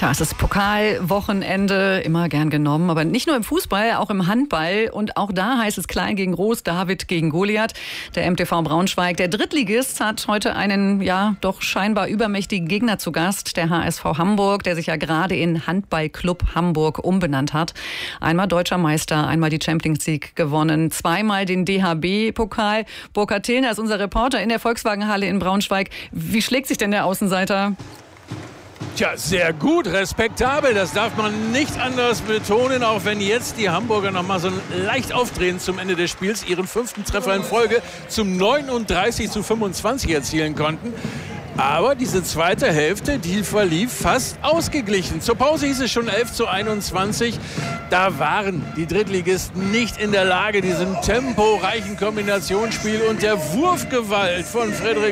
Tja, es ist Pokalwochenende, immer gern genommen, aber nicht nur im Fußball, auch im Handball. Und auch da heißt es Klein gegen Groß, David gegen Goliath. Der MTV Braunschweig, der Drittligist, hat heute einen, ja, doch scheinbar übermächtigen Gegner zu Gast. Der HSV Hamburg, der sich ja gerade in Handballclub Hamburg umbenannt hat. Einmal deutscher Meister, einmal die Champions League gewonnen, zweimal den DHB-Pokal. Burkhard Thilner ist unser Reporter in der Volkswagenhalle in Braunschweig. Wie schlägt sich denn der Außenseiter? Tja, sehr gut, respektabel, das darf man nicht anders betonen, auch wenn jetzt die Hamburger noch mal so leicht aufdrehen zum Ende des Spiels, ihren 5. Treffer in Folge zum 39:25 erzielen konnten. Aber diese zweite Hälfte, die verlief fast ausgeglichen. Zur Pause hieß es schon 11:21. Da waren die Drittligisten nicht in der Lage, diesem temporeichen Kombinationsspiel und der Wurfgewalt von Frederik